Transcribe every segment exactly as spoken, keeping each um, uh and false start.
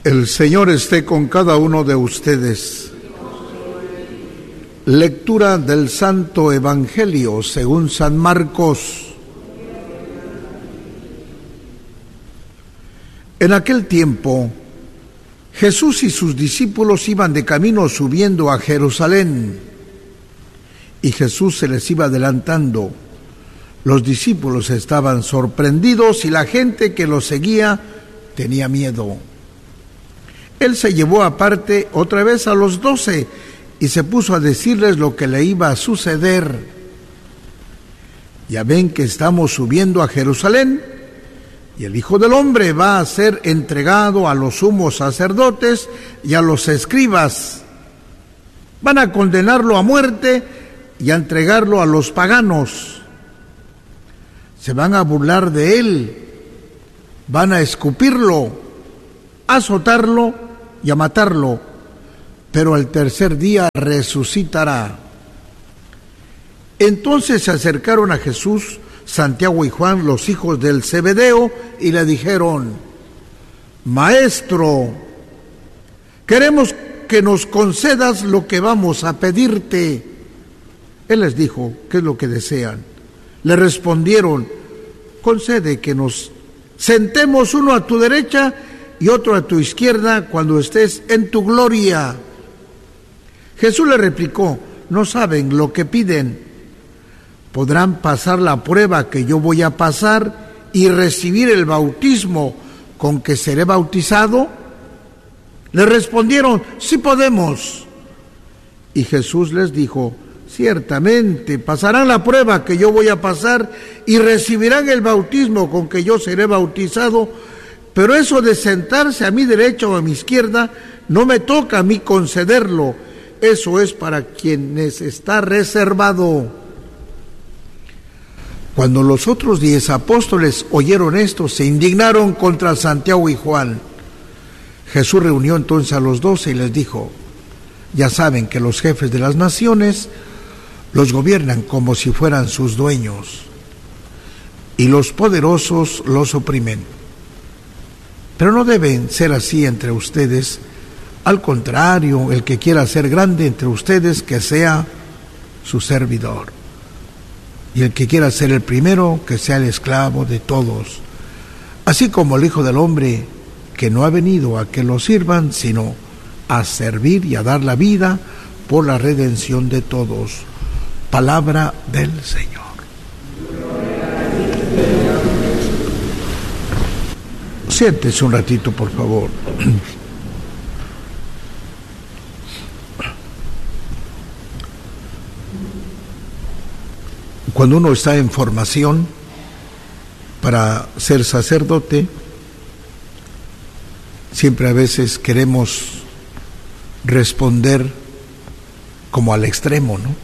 El Señor esté con cada uno de ustedes. Lectura del Santo Evangelio según San Marcos. En aquel tiempo, Jesús y sus discípulos iban de camino subiendo a Jerusalén, y Jesús se les iba adelantando. Los discípulos estaban sorprendidos y la gente que los seguía tenía miedo. Él se llevó aparte otra vez a los doce y se puso a decirles lo que le iba a suceder. Ya ven que estamos subiendo a Jerusalén y el Hijo del Hombre va a ser entregado a los sumos sacerdotes y a los escribas. Van a condenarlo a muerte y a entregarlo a los paganos. Se van a burlar de él, van a escupirlo, a azotarlo y a matarlo, pero al tercer día resucitará. Entonces se acercaron a Jesús Santiago y Juan, los hijos del Zebedeo, y le dijeron: Maestro, queremos que nos concedas lo que vamos a pedirte. Él les dijo: ¿qué es lo que desean? Le respondieron: concede que nos sentemos uno a tu derecha y otro a tu izquierda cuando estés en tu gloria. Jesús le replicó: no saben lo que piden. ¿Podrán pasar la prueba que yo voy a pasar y recibir el bautismo con que seré bautizado? Le respondieron: sí podemos. Y Jesús les dijo: ciertamente pasarán la prueba que yo voy a pasar y recibirán el bautismo con que yo seré bautizado, pero eso de sentarse a mi derecha o a mi izquierda no me toca a mí concederlo. Eso es para quienes está reservado. Cuando los otros diez apóstoles oyeron esto, se indignaron contra Santiago y Juan. Jesús reunió entonces a los doce y les dijo: ya saben que los jefes de las naciones los gobiernan como si fueran sus dueños, y los poderosos los oprimen. Pero no deben ser así entre ustedes. Al contrario, el que quiera ser grande entre ustedes, que sea su servidor. Y el que quiera ser el primero, que sea el esclavo de todos. Así como el Hijo del Hombre, que no ha venido a que lo sirvan, sino a servir y a dar la vida por la redención de todos. Palabra del Señor. Siéntese un ratito, por favor. Cuando uno está en formación para ser sacerdote, siempre a veces queremos responder como al extremo, ¿no?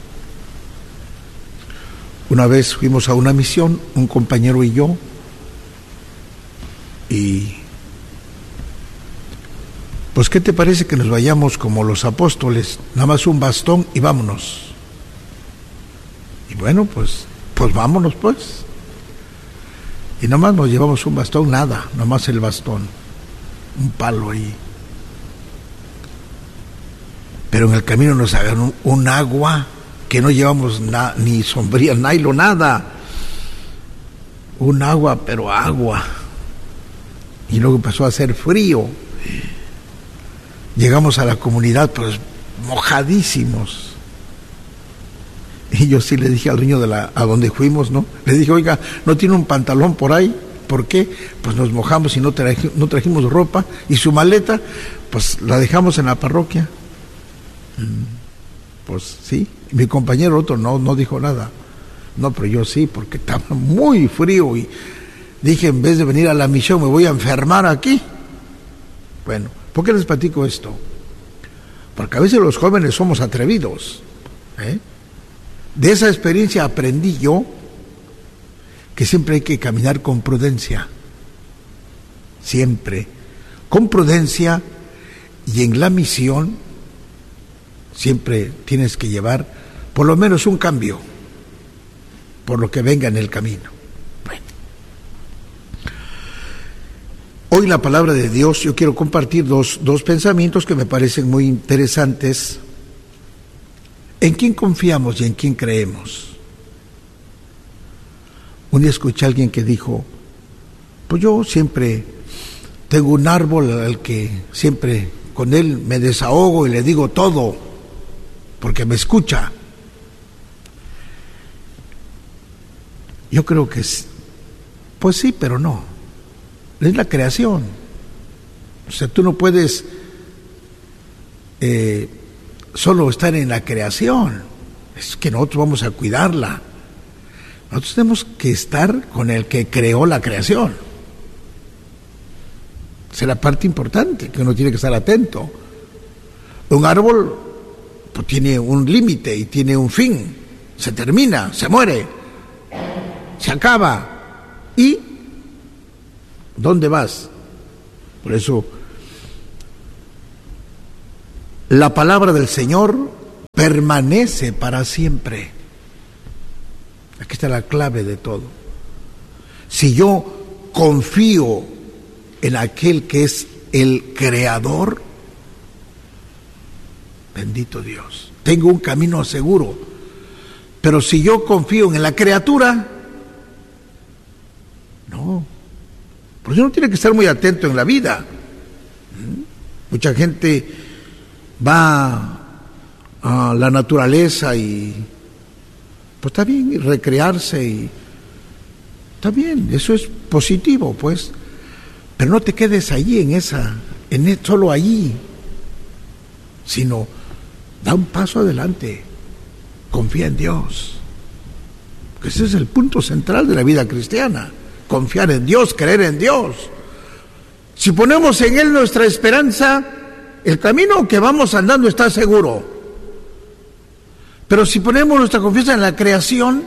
Una vez fuimos a una misión, un compañero y yo, y pues ¿qué te parece que nos vayamos como los apóstoles, nada más un bastón y vámonos? Y bueno, pues, pues vámonos pues. Y nada más nos llevamos un bastón, nada, nada más el bastón, un palo ahí. Pero en el camino nos agarró un, un agua que no llevamos na, ni sombría, nylon, nada. Un agua, pero agua. Y luego empezó a hacer frío. Llegamos a la comunidad, pues mojadísimos. Y yo sí le dije al niño de la, a donde fuimos, ¿no? Le dije: oiga, ¿no tiene un pantalón por ahí? ¿Por qué? Pues nos mojamos y no, traje, no trajimos ropa. Y su maleta, pues la dejamos en la parroquia. Pues sí. Mi compañero otro no, no dijo nada. No, pero yo sí, porque estaba muy frío. Y dije, en vez de venir a la misión, me voy a enfermar aquí. Bueno, ¿por qué les platico esto? Porque a veces los jóvenes somos atrevidos, ¿eh? De esa experiencia aprendí yo que siempre hay que caminar con prudencia, siempre, con prudencia, y en la misión siempre tienes que llevar por lo menos un cambio por lo que venga en el camino. Bueno. Hoy la palabra de Dios, yo quiero compartir dos, dos pensamientos que me parecen muy interesantes. ¿En quién confiamos y en quién creemos? Un día escuché a alguien que dijo, pues yo siempre tengo un árbol al que siempre con él me desahogo y le digo todo, porque me escucha. Yo creo que es, pues sí, pero no. Es la creación. O sea, tú no puedes eh, solo estar en la creación. Es que nosotros vamos a cuidarla. Nosotros tenemos que estar con el que creó la creación. Esa es la parte importante, que uno tiene que estar atento. Un árbol pues, tiene un límite y tiene un fin. Se termina, se muere, se acaba. ¿Y dónde vas? Por eso, la palabra del Señor permanece para siempre. Aquí está la clave de todo. Si yo confío en aquel que es el creador, bendito Dios, tengo un camino seguro. Pero si yo confío en la criatura, no. Por eso uno tiene que estar muy atento en la vida. Mucha gente va a la naturaleza y pues está bien, y recrearse y está bien, eso es positivo, pues. Pero no te quedes allí en esa, en el, solo allí, sino da un paso adelante, confía en Dios. Porque ese es el punto central de la vida cristiana, confiar en Dios, creer en Dios. Si ponemos en Él nuestra esperanza, el camino que vamos andando está seguro. Pero si ponemos nuestra confianza en la creación,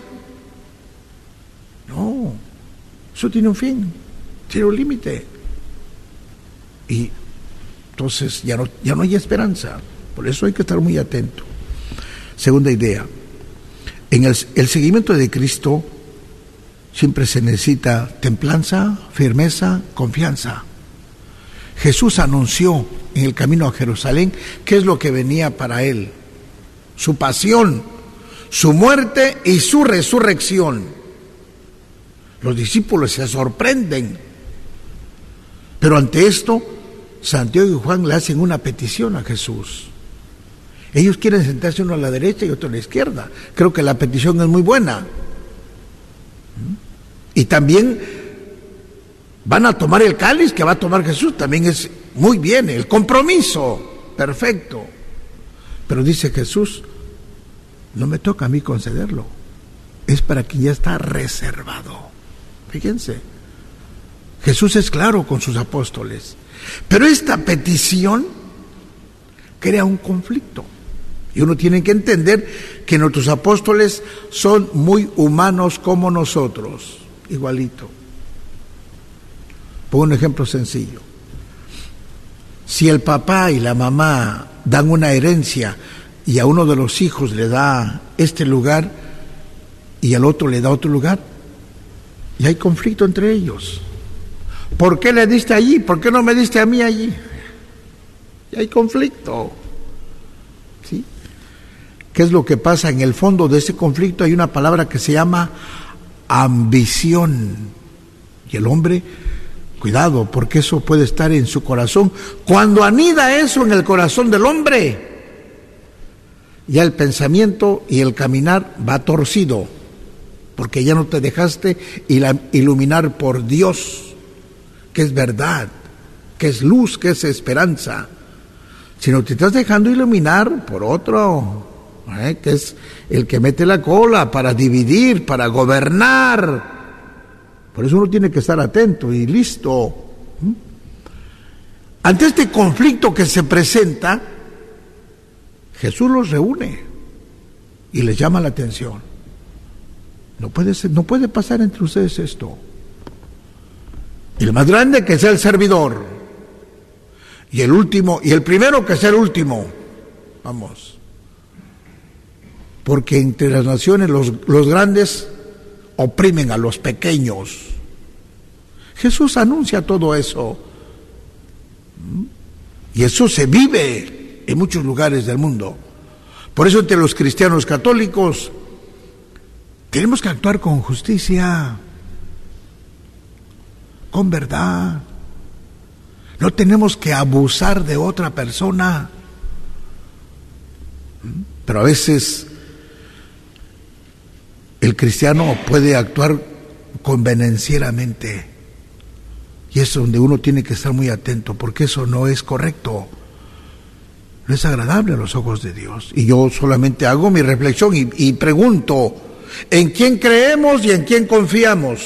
no, eso tiene un fin, tiene un límite. Y entonces ya no, ya no hay esperanza. Por eso hay que estar muy atento. Segunda idea, en el, el seguimiento de Cristo siempre se necesita templanza, firmeza, confianza. Jesús anunció en el camino a Jerusalén qué es lo que venía para Él: su pasión, su muerte y su resurrección. Los discípulos se sorprenden, pero ante esto Santiago y Juan le hacen una petición a Jesús. Ellos quieren sentarse uno a la derecha y otro a la izquierda. Creo que la petición es muy buena. Y también van a tomar el cáliz que va a tomar Jesús, también es muy bien, el compromiso, perfecto. Pero dice Jesús, no me toca a mí concederlo, es para quien ya está reservado. Fíjense, Jesús es claro con sus apóstoles, pero esta petición crea un conflicto. Y uno tiene que entender que nuestros apóstoles son muy humanos como nosotros, igualito. Pongo un ejemplo sencillo. Si el papá y la mamá dan una herencia y a uno de los hijos le da este lugar y al otro le da otro lugar, y hay conflicto entre ellos. ¿Por qué le diste allí? ¿Por qué no me diste a mí allí? Y hay conflicto. ¿Sí? ¿Qué es lo que pasa? En el fondo de ese conflicto hay una palabra que se llama ambición. Y el hombre, cuidado, porque eso puede estar en su corazón. Cuando anida eso en el corazón del hombre, ya el pensamiento y el caminar va torcido, porque ya no te dejaste iluminar por Dios, que es verdad, que es luz, que es esperanza, sino te estás dejando iluminar por otro, ¿eh? que es el que mete la cola para dividir, para gobernar. Por eso uno tiene que estar atento y listo. Ante este conflicto que se presenta, Jesús los reúne y les llama la atención. No puede ser, no puede pasar entre ustedes esto. El más grande que sea el servidor, y el último, y el primero que sea el último. Vamos. Porque entre las naciones los, los grandes oprimen a los pequeños. Jesús anuncia todo eso Y eso se vive en muchos lugares del mundo. Por eso entre los cristianos católicos tenemos que actuar con justicia, con verdad. No tenemos que abusar de otra persona. Pero a veces el cristiano puede actuar convenencieramente. Y es donde uno tiene que estar muy atento, porque eso no es correcto. No es agradable a los ojos de Dios. Y yo solamente hago mi reflexión y, y pregunto, ¿en quién creemos y en quién confiamos?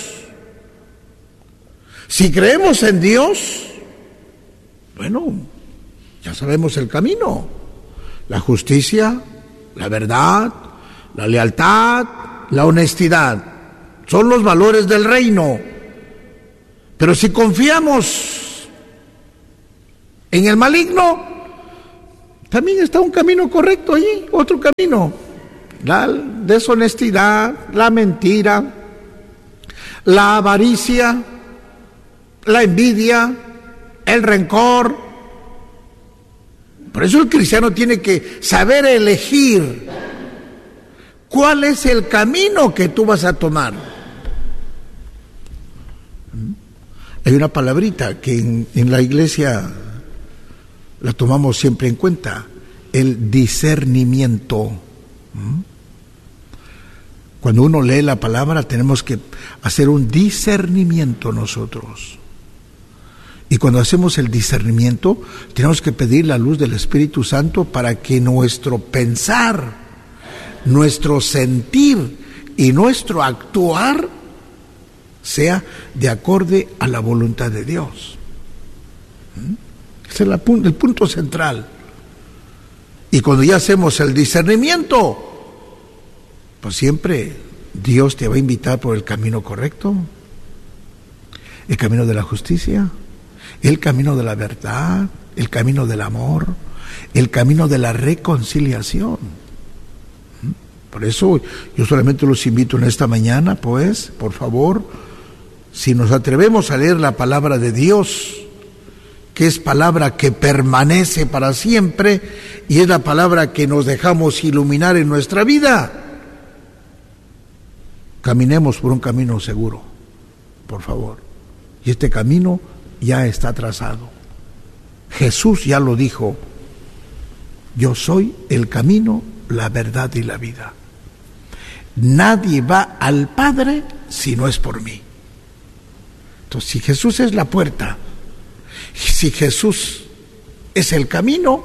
Si creemos en Dios, bueno, ya sabemos el camino. La justicia, la verdad, la lealtad, la honestidad. Son los valores del reino. Pero si confiamos en el maligno, también está un camino correcto allí, otro camino. La deshonestidad, la mentira, la avaricia, la envidia, el rencor. Por eso el cristiano tiene que saber elegir cuál es el camino que tú vas a tomar. Hay una palabrita que en, en la iglesia la tomamos siempre en cuenta, el discernimiento. Cuando uno lee la palabra tenemos que hacer un discernimiento nosotros. Y cuando hacemos el discernimiento tenemos que pedir la luz del Espíritu Santo para que nuestro pensar, nuestro sentir y nuestro actuar sea de acorde a la voluntad de Dios. Ese es el punto, el punto central. Y cuando ya hacemos el discernimiento, pues siempre Dios te va a invitar por el camino correcto, el camino de la justicia, el camino de la verdad, el camino del amor, el camino de la reconciliación. Por eso yo solamente los invito en esta mañana, pues, por favor, si nos atrevemos a leer la palabra de Dios, que es palabra que permanece para siempre y es la palabra que nos dejamos iluminar en nuestra vida, caminemos por un camino seguro, por favor. Y este camino ya está trazado. Jesús ya lo dijo: yo soy el camino, la verdad y la vida. Nadie va al Padre si no es por mí. Entonces, si Jesús es la puerta, si Jesús es el camino,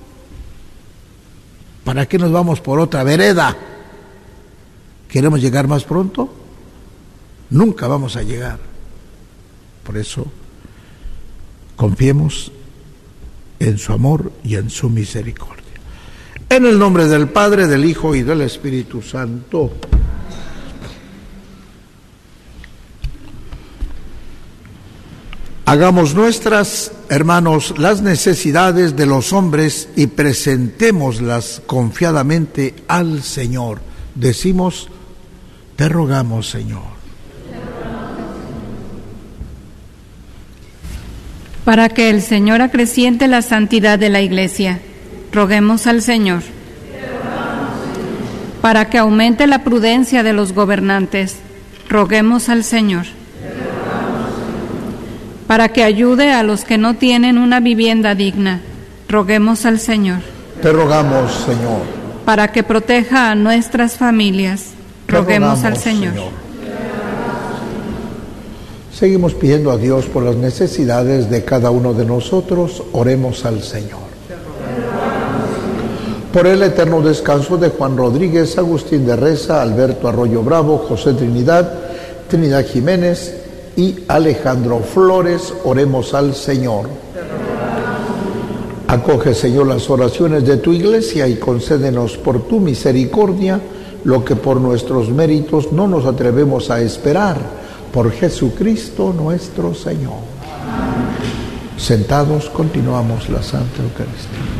¿para qué nos vamos por otra vereda? ¿Queremos llegar más pronto? Nunca vamos a llegar. Por eso, confiemos en su amor y en su misericordia. En el nombre del Padre, del Hijo y del Espíritu Santo. Hagamos nuestras, hermanos, las necesidades de los hombres y presentémoslas confiadamente al Señor. Decimos: te rogamos, Señor. Para que el Señor acreciente la santidad de la Iglesia, roguemos al Señor. Para que aumente la prudencia de los gobernantes, roguemos al Señor. Para que ayude a los que no tienen una vivienda digna, roguemos al Señor. Te rogamos, Señor. Para que proteja a nuestras familias, roguemos, roguemos al Señor. Señor. Seguimos pidiendo a Dios por las necesidades de cada uno de nosotros. Oremos al Señor. Por el eterno descanso de Juan Rodríguez, Agustín de Reza, Alberto Arroyo Bravo, José Trinidad, Trinidad Jiménez y Alejandro Flores, oremos al Señor. Acoge, Señor, las oraciones de tu iglesia y concédenos por tu misericordia lo que por nuestros méritos no nos atrevemos a esperar, por Jesucristo nuestro Señor. Sentados, continuamos la Santa Eucaristía.